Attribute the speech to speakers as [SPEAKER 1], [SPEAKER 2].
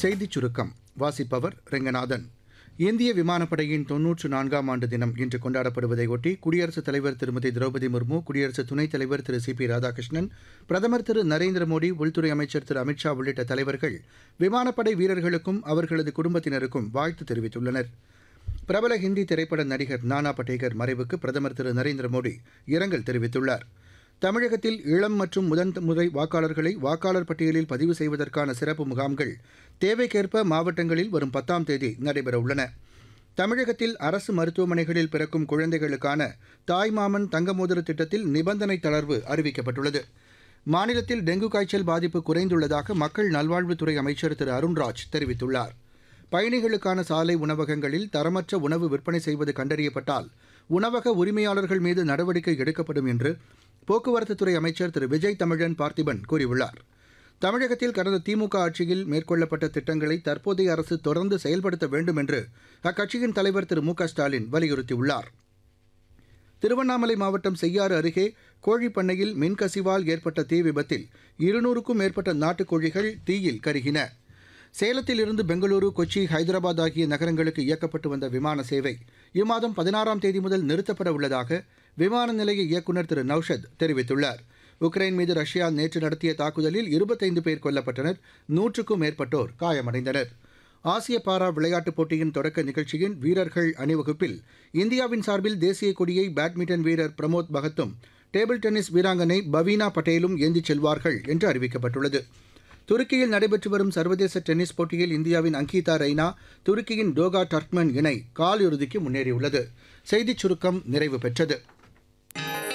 [SPEAKER 1] செய்திச் சுருக்கம் வாசிப்பவர் ரெங்கநாதன். இந்திய விமானப்படையின் 94ஆம் ஆண்டு தினம் இன்று கொண்டாடப்படுவதையொட்டி குடியரசுத் தலைவர் திருமதி திரௌபதி முர்மு, குடியரசு துணைத் தலைவர் திரு சி.பி. ராதாகிருஷ்ணன், பிரதமர் திரு நரேந்திர மோடி, உள்துறை அமைச்சர் திரு அமித்ஷா உள்ளிட்ட தலைவர்கள் விமானப்படை வீரர்களுக்கும் அவர்களது குடும்பத்தினருக்கும் வாழ்த்து தெரிவித்துள்ளனர். பிரபல ஹிந்தி திரைப்பட நடிகர் நானா படேகர் மறைவுக்கு பிரதமர் திரு நரேந்திர மோடி இரங்கல் தெரிவித்துள்ளார். தமிழகத்தில் இளம் மற்றும் முதன்முறை வாக்காளர்களை வாக்காளர் பட்டியலில் பதிவு செய்வதற்கான சிறப்பு முகாம்கள் தேவைக்கேற்ப மாவட்டங்களில் வரும் 10ஆம் தேதி நடைபெறவுள்ளன. தமிழகத்தில் அரசு மருத்துவமனைகளில் பிறக்கும் குழந்தைகளுக்கான தாய்மாமன் தங்கமோதிர திட்டத்தில் நிபந்தனை தளர்வு அறிவிக்கப்பட்டுள்ளது. மாநிலத்தில் டெங்கு காய்ச்சல் பாதிப்பு குறைந்துள்ளதாக மக்கள் நல்வாழ்வுத்துறை அமைச்சர் திரு அருண்ராஜ் தெரிவித்துள்ளார். பயணிகளுக்கான சாலை உணவகங்களில் தரமற்ற உணவு விற்பனை செய்வது கண்டறியப்பட்டால் உணவக உரிமையாளர்கள் மீது நடவடிக்கை எடுக்கப்படும் என்று போக்குவரத்துத்துறை அமைச்சர் திரு விஜய் தமிழன் பார்த்திபன் கூறியுள்ளார். தமிழகத்தில் கடந்த திமுக ஆட்சியில் மேற்கொள்ளப்பட்ட திட்டங்களை தற்போதைய அரசு தொடர்ந்து செயல்படுத்த வேண்டும் என்று அக்கட்சியின் தலைவர் திரு மு.க.ஸ்டாலின் வலியுறுத்தியுள்ளார். திருவண்ணாமலை மாவட்டம் செய்யாறு அருகே கோழிப்பண்ணையில் மின்கசிவால் ஏற்பட்ட தீ விபத்தில் 200க்கும் மேற்பட்ட நாட்டுக்கோழிகள் தீயில் கருகின. சேலத்தில் இருந்து பெங்களூரு, கொச்சி, ஹைதராபாத் ஆகிய நகரங்களுக்கு இயக்கப்பட்டு வந்த விமான சேவை இம்மாதம் 16ஆம் தேதி முதல் நிறுத்தப்பட உள்ளதாக விமான நிலைய இயக்குநர் திரு நௌஷத் தெரிவித்துள்ளார். உக்ரைன் மீது ரஷ்யா நேற்று நடத்திய தாக்குதலில் 25 பேர் கொல்லப்பட்டனர், 100க்கும் மேற்பட்டோர் காயமடைந்தனர். ஆசிய பாரா விளையாட்டுப் போட்டியின் தொடக்க நிகழ்ச்சியின் வீரர்கள் அணிவகுப்பில் இந்தியாவின் சார்பில் தேசிய கொடியை பேட்மிண்டன் வீரர் பிரமோத் பகத்தும், டேபிள் டென்னிஸ் வீராங்கனை பவீனா பட்டேலும் ஏந்திச் செல்வார்கள் என்று அறிவிக்கப்பட்டுள்ளது. துருக்கியில் நடைபெற்று வரும் சர்வதேச டென்னிஸ் போட்டியில் இந்தியாவின் அங்கீதா ரெய்னா, துருக்கியின் டோகா டர்க்மன் இணை காலிறுதிக்கு முன்னேறியுள்ளது. செய்திச் சுருக்கம் நிறைவு பெற்றது.